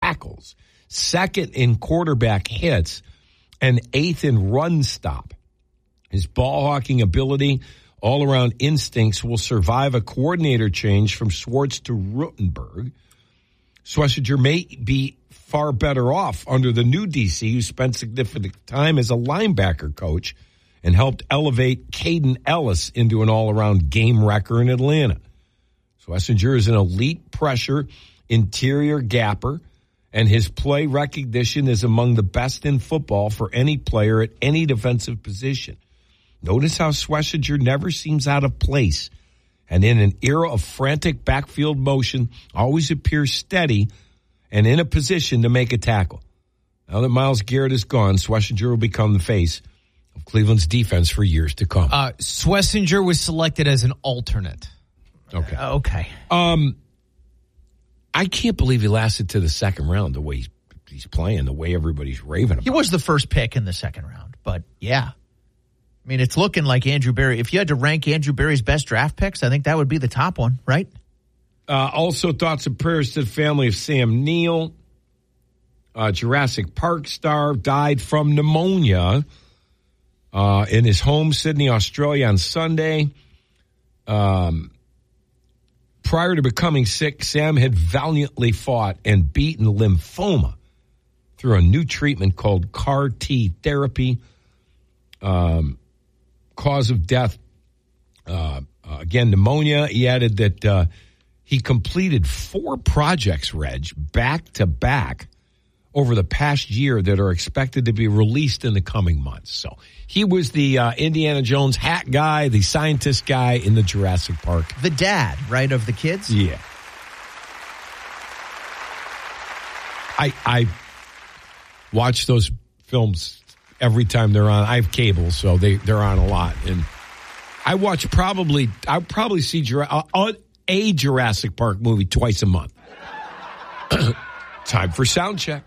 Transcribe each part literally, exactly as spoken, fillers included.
tackles, second in quarterback hits, and eighth in run stop. His ball hawking ability, all-around instincts will survive a coordinator change from Schwartz to Rutenberg. Schlesinger may be far better off under the new D C, who spent significant time as a linebacker coach and helped elevate Caden Ellis into an all-around game wrecker in Atlanta. Schlesinger is an elite pressure interior gapper, and his play recognition is among the best in football for any player at any defensive position. Notice how Schlesinger never seems out of place, and in an era of frantic backfield motion, always appears steady and in a position to make a tackle. Now that Myles Garrett is gone, Schlesinger will become the face of Cleveland's defense for years to come. Uh, Schlesinger was selected as an alternate. Okay. Uh, okay. Um, I can't believe he lasted to the second round the way he's, he's playing, the way everybody's raving about. He was the first pick in the second round, but yeah. I mean, it's looking like Andrew Berry. If you had to rank Andrew Berry's best draft picks, I think that would be the top one, right? Uh, also, thoughts and prayers to the family of Sam Neill. Uh, Jurassic Park star died from pneumonia uh, in his home, Sydney, Australia, on Sunday. Um, prior to becoming sick, Sam had valiantly fought and beaten lymphoma through a new treatment called C A R T therapy. Um, cause of death, uh, uh, again, pneumonia. He added that uh, he completed four projects, Reg, back to back over the past year that are expected to be released in the coming months. So he was the uh, Indiana Jones hat guy, the scientist guy in the Jurassic Park. The dad, right, of the kids? Yeah. I I watch those films every time they're on. I have cable, so they, they're on a lot. And I watch probably, I probably see Jura- uh, a Jurassic Park movie twice a month. Time for sound check.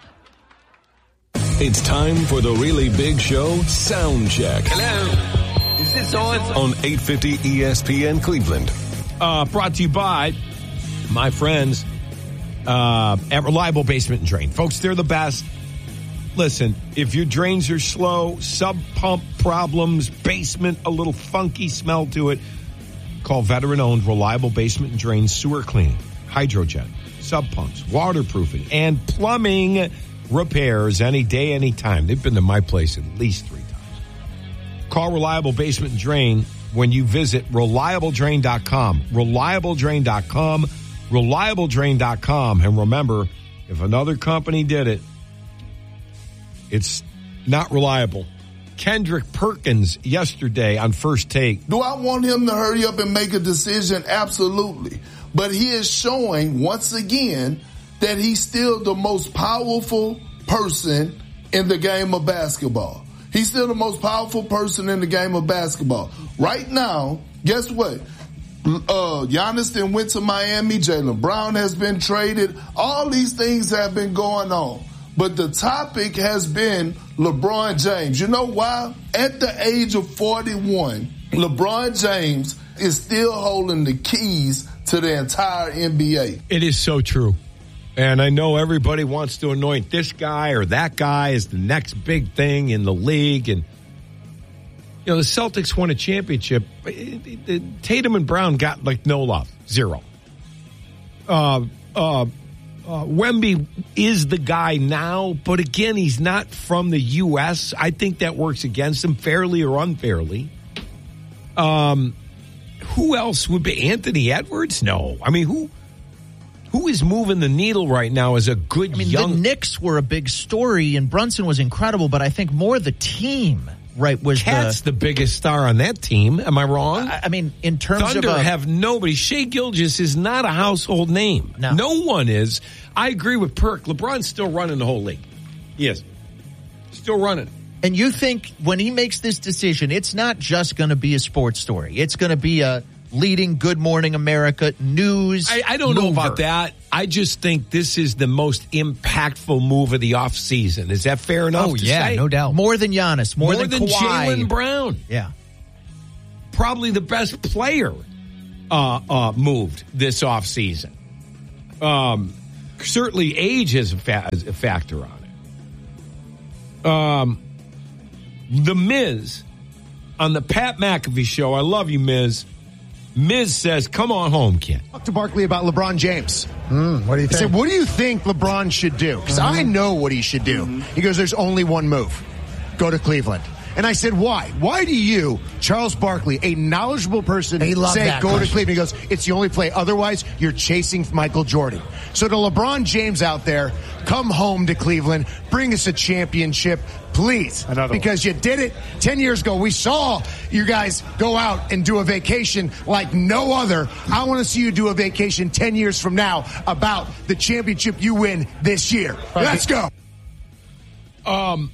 It's time for the really big show, Sound Check. Hello. Is this on? On eight fifty E S P N Cleveland. Uh, brought to you by my friends uh, at Reliable Basement and Drain. Folks, they're the best. Listen, if your drains are slow, sub-pump problems, basement, a little funky smell to it, call veteran-owned Reliable Basement and Drain sewer cleaning, hydrogen, sub-pumps, waterproofing, and plumbing repairs any day, any time. They've been to my place at least three times. Call Reliable Basement and Drain when you visit reliable drain dot com. reliable drain dot com. reliable drain dot com. And remember, if another company did it, it's not reliable. Kendrick Perkins yesterday on First Take. Do I want him to hurry up and make a decision? Absolutely. But he is showing once again that he's still the most powerful person in the game of basketball. He's still the most powerful person in the game of basketball. Right now, guess what? Uh, Giannis then went to Miami. Jaylen Brown has been traded. All these things have been going on. But the topic has been LeBron James. You know why? At the age of forty-one, LeBron James is still holding the keys to the entire N B A. It is so true. And I know everybody wants to anoint this guy or that guy as the next big thing in the league. And, you know, the Celtics won a championship. Tatum and Brown got, like, no love. Zero. Uh, uh, Uh, Wemby is the guy now, but again, he's not from the U S. I think that works against him, fairly or unfairly. Um, who else would be Anthony Edwards? No. I mean, who who is moving the needle right now as a good I mean, young... the Knicks were a big story, and Brunson was incredible, but I think more the team, right, was Cat's the... the biggest star on that team. Am I wrong? I, I mean, in terms Thunder of... Thunder have nobody. Shai Gilgeous is not a household name. No. No one is. I agree with Perk. LeBron's still running the whole league. Yes. Still running. And you think when he makes this decision, it's not just going to be a sports story. It's going to be a leading Good Morning America news I, I don't mover. know about that. I just think this is the most impactful move of the offseason. Is that fair enough oh, to yeah, say? no doubt. More than Giannis, more, more than, than Kawhi. Jaylen Brown. Yeah. Probably the best player uh, uh, moved this offseason. Um, certainly age has a, fa- has a factor on it. Um, The Miz on the Pat McAfee show. I love you, Miz. Miz says, "Come on home, kid." Talk to Barkley about LeBron James. Mm, what do you think? I said, what do you think LeBron should do? Because mm-hmm. I know what he should do. Mm-hmm. He goes, there's only one move. Go to Cleveland. And I said, why? Why do you, Charles Barkley, a knowledgeable person, say go question. to Cleveland? He goes, it's the only play. Otherwise, you're chasing Michael Jordan. So to LeBron James out there, come home to Cleveland. Bring us a championship, please. Another because one. you did it ten years ago. We saw you guys go out and do a vacation like no other. I want to see you do a vacation ten years from now about the championship you win this year. Right. Let's go. Um...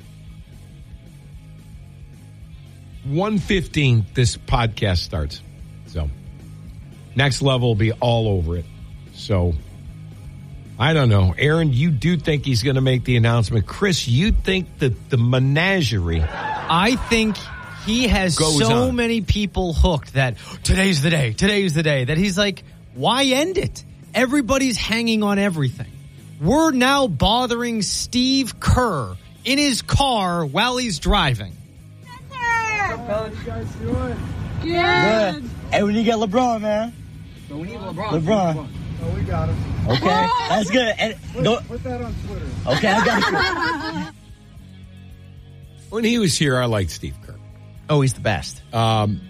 one fifteen, this podcast starts. So, next level will be all over it. So, I don't know. Aaron, you do think he's going to make the announcement. Chris, you think that the menagerie... I think he has so on. many people hooked that today's the day, today's the day, that he's like, why end it? Everybody's hanging on everything. We're now bothering Steve Kerr in his car while he's driving. How you guys doing? Good. Good. Hey, we need to get LeBron, man. So we need LeBron. LeBron. Oh, we got him. Okay, that's good. And put, don't, put that on Twitter. Okay, I got it. When he was here, I liked Steve Kerr. Oh, he's the best. Um,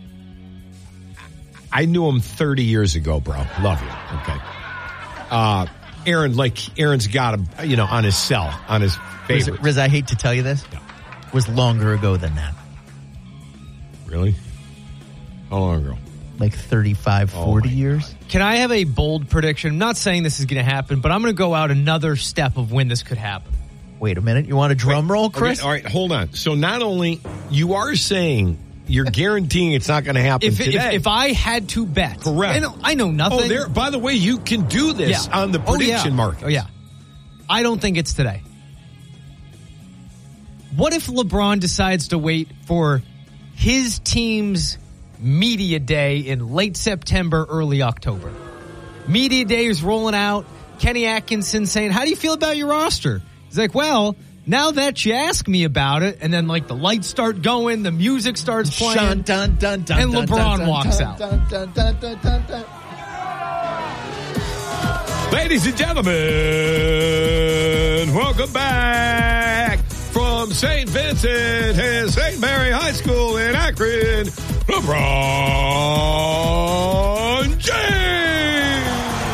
I knew him thirty years ago, bro. Love you. Okay. Uh, Aaron, like, Aaron's got him, you know, on his cell, on his favorite. Riz, Riz, I hate to tell you this. No. It was longer ago than that. Really? How long ago? Like thirty-five, forty oh years. God. Can I have a bold prediction? I'm not saying this is going to happen, but I'm going to go out another step of when this could happen. Wait a minute. You want a drum Wait, roll, Chris? Okay, all right, hold on. So not only you are saying you're guaranteeing it's not going to happen if, today. If, if I had to bet. Correct. I know, I know nothing. Oh, there. By the way, you can do this yeah. on the prediction oh, yeah. market. Oh, yeah. I don't think it's today. What if LeBron decides to wait for his team's media day in late September, early October? Media day is rolling out. Kenny Atkinson saying, how do you feel about your roster? He's like, well, now that you ask me about it, and then like the lights start going, the music starts playing, Shun, dun, dun, dun, and dun, LeBron dun, dun, walks dun, out. Dun, dun, dun, dun, dun, dun. Ladies and gentlemen, welcome back from Saint Vincent and Saint Mary High School in Akron, LeBron James.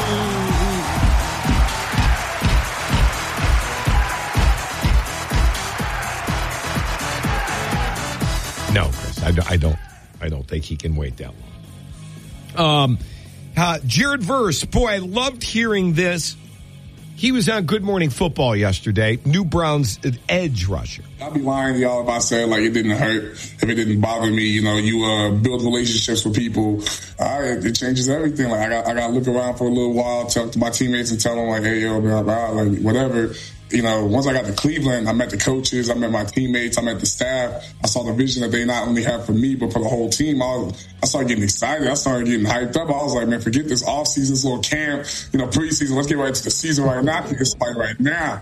No, Chris, I don't, I don't, I don't think he can wait that long. Um, uh, Jared Verse, boy, I loved hearing this. He was on Good Morning Football yesterday. New Browns edge rusher. I'll be lying to y'all if I said like it didn't hurt, if it didn't bother me. You know, you uh, build relationships with people. Uh, it changes everything. Like I got, I got to look around for a little while, talk to my teammates, and tell them like, hey, yo, blah, blah, like whatever. You know, once I got to Cleveland, I met the coaches, I met my teammates, I met the staff. I saw the vision that they not only have for me, but for the whole team. I, was, I started getting excited. I started getting hyped up. I was like, man, forget this offseason, this little camp, you know, preseason. Let's get right to the season right now. I think it's like right now.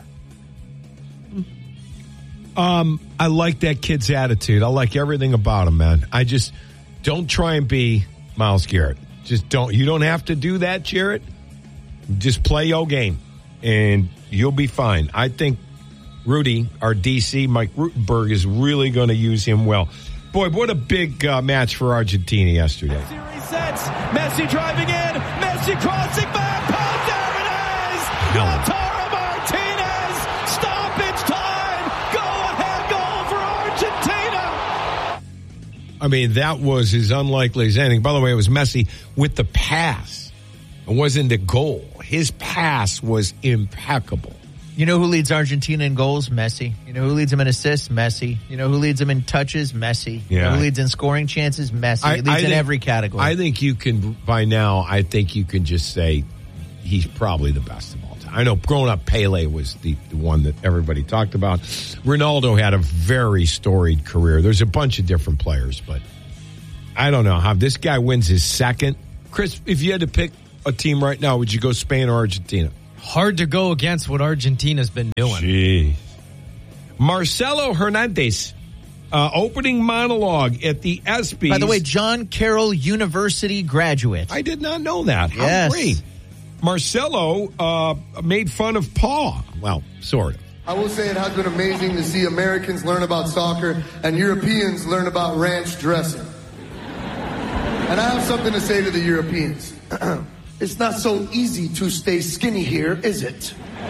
Um, I like that kid's attitude. I like everything about him, man. I just don't try and be Myles Garrett. Just don't. You don't have to do that, Jarrett. Just play your game, and you'll be fine. I think Rudy, our D C, Mike Rutenberg, is really going to use him well. Boy, what a big uh, match for Argentina yesterday. Messi resets. Messi driving in. Messi crossing back. Oh, there it is. Lautaro Martinez. Stoppage time. Go ahead goal for Argentina. I mean, that was as unlikely as anything. By the way, it was Messi with the pass. It wasn't the goal. His pass was impeccable. You know who leads Argentina in goals? Messi. You know who leads them in assists? Messi. You know who leads them in touches? Messi. You Yeah. know who leads in scoring chances? Messi. I- he leads I in think- every category. I think you can, by now, I think you can just say he's probably the best of all time. I know growing up, Pele was the, the one that everybody talked about. Ronaldo had a very storied career. There's a bunch of different players, but I don't know how this guy wins his second. Chris, if you had to pick a team right now, would you go Spain or Argentina? Hard to go against what Argentina's been doing. Jeez. Marcelo Hernandez, uh, opening monologue at the ESPYs. By the way, John Carroll University graduate. I did not know that. How Yes. great. Marcelo uh, made fun of Paul. Well, sort of. I will say it has been amazing to see Americans learn about soccer and Europeans learn about ranch dressing. And I have something to say to the Europeans. It's not so easy to stay skinny here, is it?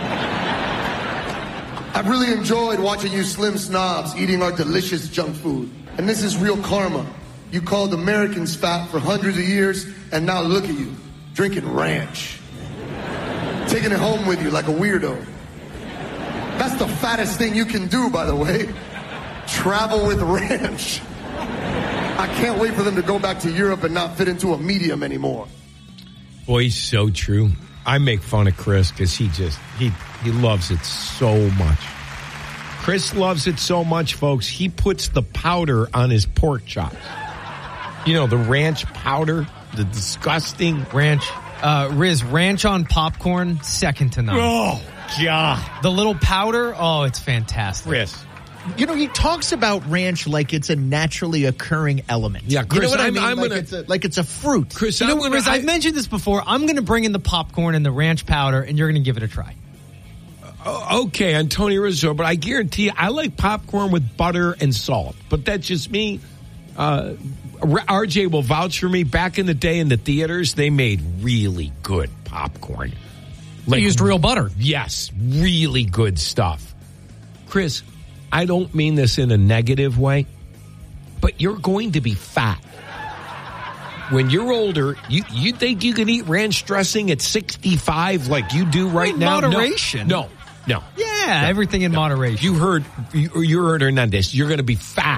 I've really enjoyed watching you slim snobs eating our delicious junk food. And this is real karma. You called Americans fat for hundreds of years, and now look at you, drinking ranch. Taking it home with you like a weirdo. That's the fattest thing you can do, by the way. Travel with ranch. I can't wait for them to go back to Europe and not fit into a medium anymore. Boy, he's so true. I make fun of Chris because he just, he, he loves it so much. Chris loves it so much, folks, he puts the powder on his pork chops. You know, the ranch powder, the disgusting ranch. Uh, Riz, ranch on popcorn, second to none. Oh, God. The little powder, oh, it's fantastic. Chris. You know, he talks about ranch like it's a naturally occurring element. Yeah, Chris, you know what I'm, I mean? I'm like, gonna, it's a, like it's a fruit. Chris, you know, I'm gonna, Riz, I, I've mentioned this before. I'm going to bring in the popcorn and the ranch powder, and you're going to give it a try. Uh, okay, on Tony Rizzo, but I guarantee you, I like popcorn with butter and salt. But that's just me. Uh, R J will vouch for me. Back in the day in the theaters, they made really good popcorn. Like, they used real butter. Yes, really good stuff. Chris, I don't mean this in a negative way, but you're going to be fat. When you're older, you, you think you can eat ranch dressing at sixty-five like you do right in now? Moderation. No, no. no. Yeah, no, everything in no. moderation. You heard, you, you heard Hernandez. You're going to be fat.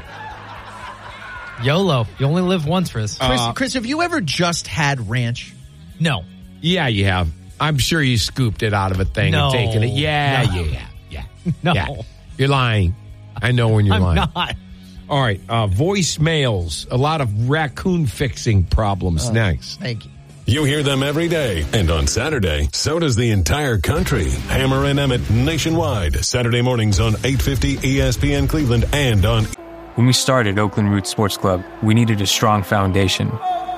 YOLO. You only live once, Riz. Chris, Uh, Chris, have you ever just had ranch? No. Yeah, you have. I'm sure you scooped it out of a thing no. and taken it. Yeah, no. yeah, yeah, yeah. No. Yeah. You're lying. I know when you're I'm lying. not. All right, uh, voicemails. A lot of raccoon fixing problems Oh, next. Thank you. You hear them every day. And on Saturday, so does the entire country. Hammer and Emmett nationwide. Saturday mornings on eight fifty E S P N Cleveland and on... When we started Oakland Roots Sports Club, we needed a strong foundation.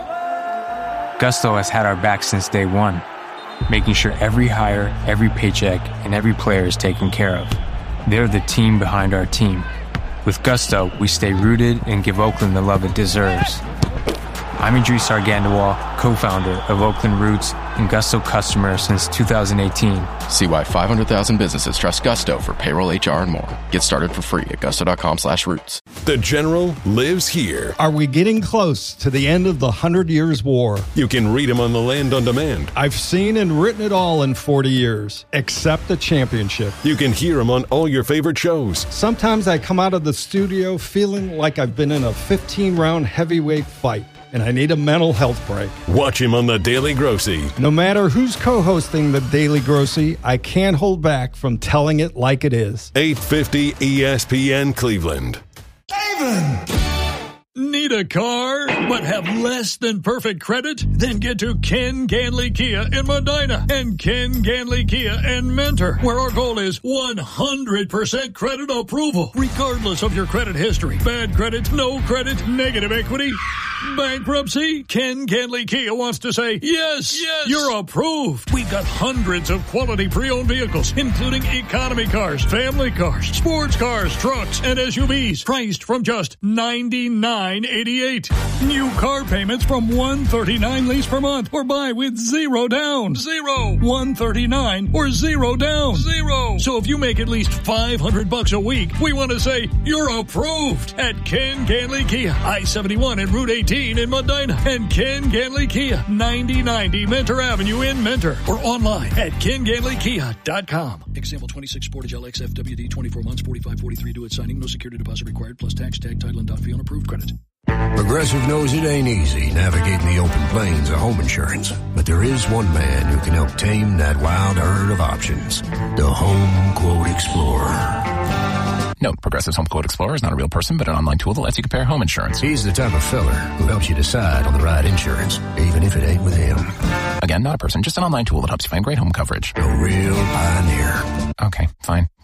Gusto has had our back since day one, making sure every hire, every paycheck, and every player is taken care of. They're the team behind our team. With Gusto, we stay rooted and give Oakland the love it deserves. I'm Idris Argandawal, co-founder of Oakland Roots and Gusto customer since two thousand eighteen. See why five hundred thousand businesses trust Gusto for payroll, H R, and more. Get started for free at gusto.com slash roots. The General lives here. Are we getting close to the end of the Hundred Years' War? You can read him on the Land on Demand. I've seen and written it all in forty years, except the championship. You can hear him on all your favorite shows. Sometimes I come out of the studio feeling like I've been in a fifteen-round heavyweight fight, and I need a mental health break. Watch him on The Daily Grossy. No matter who's co-hosting The Daily Grossy, I can't hold back from telling it like it is. eight fifty E S P N Cleveland. Need a car, but have less than perfect credit? Then get to Ken Ganley Kia in Medina and Ken Ganley Kia in Mentor, where our goal is one hundred percent credit approval, regardless of your credit history. Bad credit, no credit, negative equity, bankruptcy. Ken Ganley Kia wants to say, yes, yes, you're approved. We've got hundreds of quality pre-owned vehicles, including economy cars, family cars, sports cars, trucks, and S U Vs, priced from just ninety-nine eighty-eight. New car payments from one thirty-nine lease per month, or buy with zero down. Zero. one thirty-nine or zero down. Zero. So if you make at least five hundred bucks a week, we want to say you're approved at Ken Ganley Kia, I seventy-one and Route eighteen in Medina, and Ken Ganley Kia, ninety ninety Mentor Avenue in Mentor, or online at ken ganley kia dot com. Example twenty-six Sportage L X F W D, twenty-four months, forty-five forty-three due at signing. No security deposit required, plus tax, tag, title, and dot fee on approved credit. Progressive knows it ain't easy navigating the open plains of home insurance, but there is one man who can help tame that wild herd of options. The Home Quote Explorer. No Note, Progressive's Home Quote Explorer is not a real person, but an online tool that lets you compare home insurance. He's the type of fella who helps you decide on the right insurance, even if it ain't with him. Again, not a person, just an online tool that helps you find great home coverage. A real pioneer. Okay, fine.